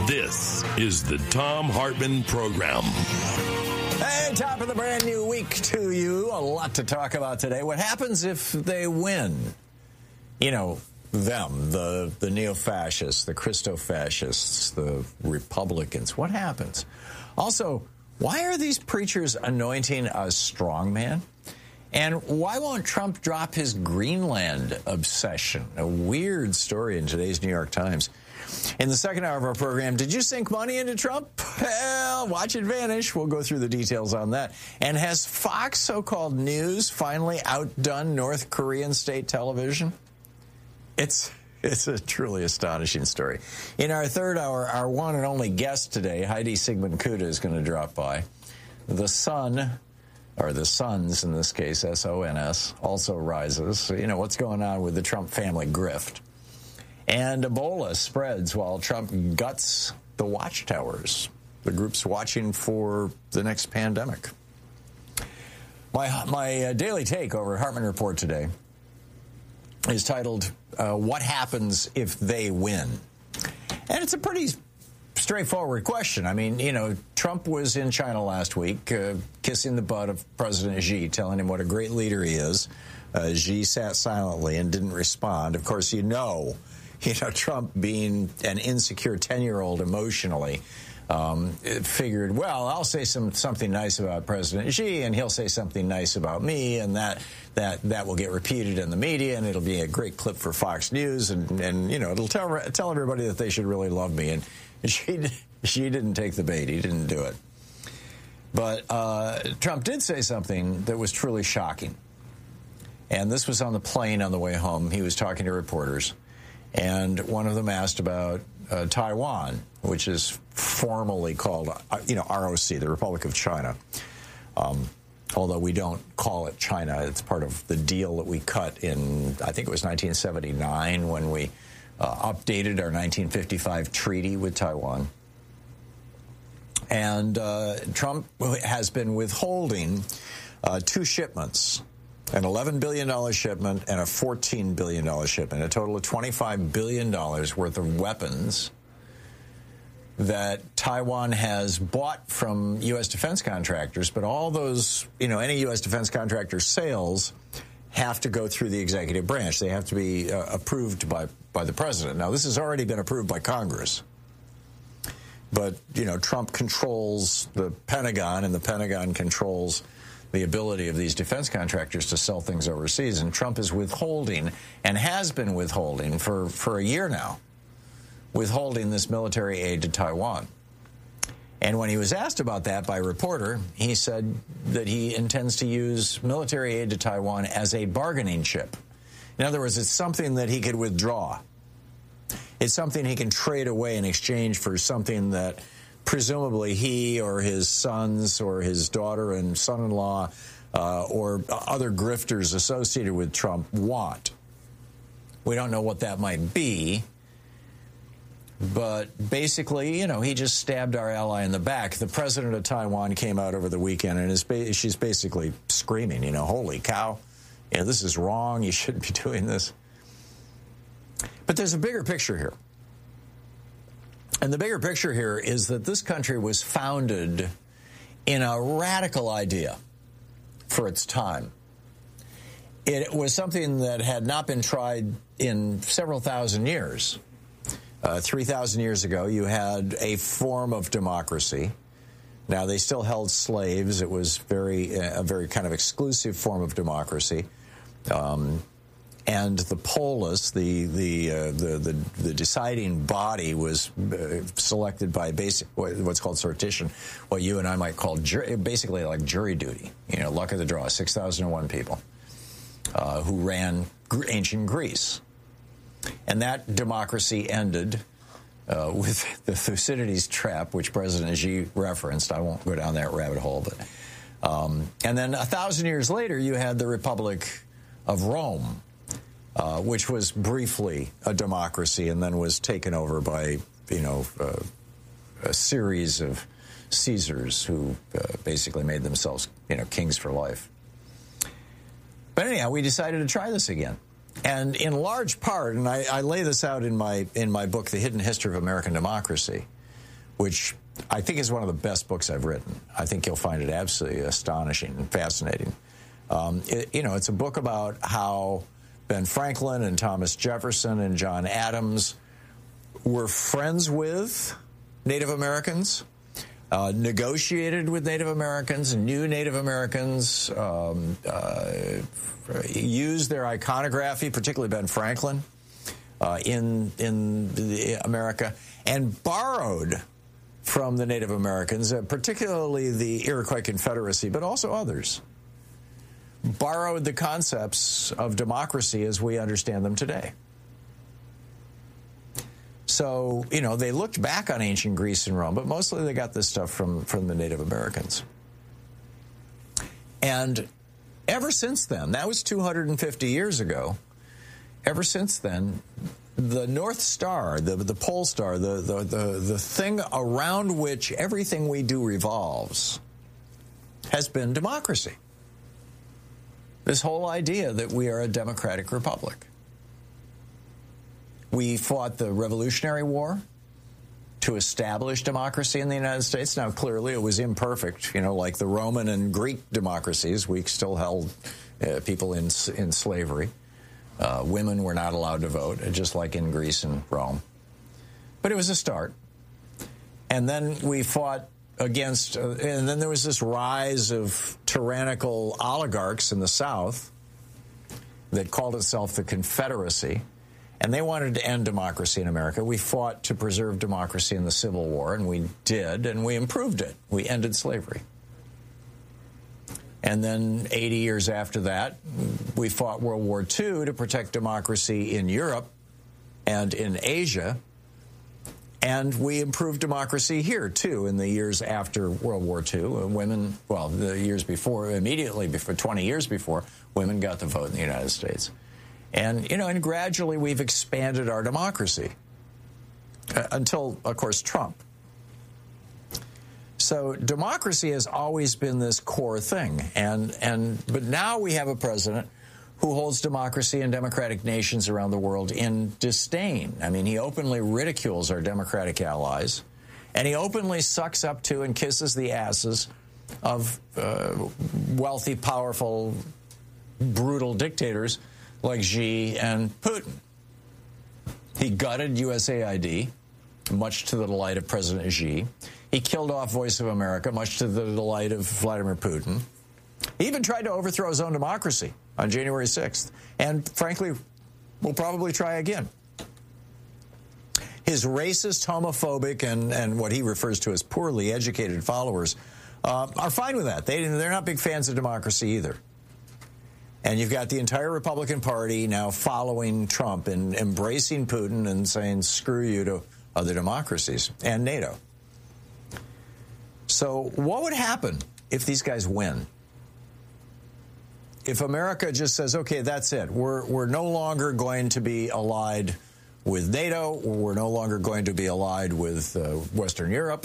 This is the Thom Hartmann Program. Hey, top of the brand new week to you. A lot to talk about today. What happens if they win? You know, them, the neo-fascists, the Christo-fascists, the Republicans. What happens? Also, why are these preachers anointing a strongman? And why won't Trump drop his Greenland obsession? A weird story in today's New York Times. In the second hour of our program, did you sink money into Trump? Well, watch it vanish. We'll go through the details on that. And has Fox so-called news finally outdone North Korean state television? It's a truly astonishing story. In our third hour, our one and only guest today, Heidi Sigmund-Kuta, is going to drop by. The sun, or the sons in this case, S-O-N-S, also rises. You know, what's going on with the Trump family grift? And Ebola spreads while Trump guts the watchtowers, the groups watching for the next pandemic. My daily take over at Hartmann Report today is titled, What Happens If They Win? And it's a pretty straightforward question. I mean, you know, Trump was in China last week, kissing the butt of President Xi, telling him what a great leader he is. Xi sat silently and didn't respond. Of course, you know, Trump being an insecure 10-year-old emotionally, figured, well, I'll say something nice about President Xi, and he'll say something nice about me, and that will get repeated in the media, and it'll be a great clip for Fox News, and you know, it'll tell everybody that they should really love me. And Xi didn't take the bait; he didn't do it. But Trump did say something that was truly shocking, and this was on the plane on the way home. He was talking to reporters. And one of them asked about Taiwan, which is formally called, ROC, the Republic of China. Although we don't call it China, it's part of the deal that we cut in, I think it was 1979 when we updated our 1955 treaty with Taiwan. And Trump has been withholding two shipments. An $11 billion shipment and a $14 billion shipment, a total of $25 billion worth of weapons that Taiwan has bought from U.S. defense contractors. But all those, any U.S. defense contractor sales have to go through the executive branch. They have to be approved by the president. Now, this has already been approved by Congress. But, Trump controls the Pentagon, and the Pentagon controls the ability of these defense contractors to sell things overseas. And Trump is withholding, and has been withholding for a year now, withholding this military aid to Taiwan. And when he was asked about that by a reporter, he said that he intends to use military aid to Taiwan as a bargaining chip. In other words, it's something that he could withdraw. It's something he can trade away in exchange for something that presumably he or his sons or his daughter and son-in-law or other grifters associated with Trump want. We don't know what that might be, but basically, he just stabbed our ally in the back. The president of Taiwan came out over the weekend, and she's basically screaming, holy cow, this is wrong, you shouldn't be doing this. But there's a bigger picture here. And the bigger picture here is that this country was founded in a radical idea for its time. It was something that had not been tried in several thousand years. 3,000 years ago, you had a form of democracy. Now, they still held slaves. It was a very kind of exclusive form of democracy. And the polis, the deciding body, was selected by what's called sortition, what you and I might call basically like jury duty. Luck of the draw. 6,001 people who ran ancient Greece, and that democracy ended with the Thucydides trap, which President Xi referenced. I won't go down that rabbit hole, but and then 1,000 years later, you had the Republic of Rome. Which was briefly a democracy and then was taken over by, a series of Caesars who basically made themselves, kings for life. But anyhow, we decided to try this again. And in large part, and I lay this out in my book, The Hidden History of American Democracy, which I think is one of the best books I've written. I think you'll find it absolutely astonishing and fascinating. It's a book about how Ben Franklin and Thomas Jefferson and John Adams were friends with Native Americans, negotiated with Native Americans, knew Native Americans, used their iconography, particularly Ben Franklin, in America, and borrowed from the Native Americans, particularly the Iroquois Confederacy, but also others, borrowed the concepts of democracy as we understand them today. So, they looked back on ancient Greece and Rome, but mostly they got this stuff from the Native Americans. And ever since then, that was 250 years ago, ever since then, the North Star, the pole star, the thing around which everything we do revolves has been democracy. This whole idea that we are a democratic republic. We fought the Revolutionary War to establish democracy in the United States. Now, clearly, it was imperfect. Like the Roman and Greek democracies, we still held people in slavery. Women were not allowed to vote, just like in Greece and Rome. But it was a start. And then we fought against, and then there was this rise of tyrannical oligarchs in the South that called itself the Confederacy. And they wanted to end democracy in America. We fought to preserve democracy in the Civil War, and we did, and we improved it. We ended slavery. And then 80 years after that, we fought World War II to protect democracy in Europe and in Asia. And we improved democracy here, too, in the years after World War II. Women, the years before, immediately before, 20 years before, women got the vote in the United States. And, and gradually we've expanded our democracy until, of course, Trump. So democracy has always been this core thing. But now we have a president who holds democracy and democratic nations around the world in disdain. I mean, he openly ridicules our democratic allies, and he openly sucks up to and kisses the asses of wealthy, powerful, brutal dictators like Xi and Putin. He gutted USAID, much to the delight of President Xi. He killed off Voice of America, much to the delight of Vladimir Putin. He even tried to overthrow his own democracy on January 6th, and frankly, will probably try again. His racist, homophobic, and what he refers to as poorly educated followers are fine with that. They're not big fans of democracy either. And you've got the entire Republican Party now following Trump and embracing Putin and saying, screw you to other democracies and NATO. So what would happen if these guys win? If America just says, okay, that's it. We're no longer going to be allied with NATO. We're no longer going to be allied with Western Europe.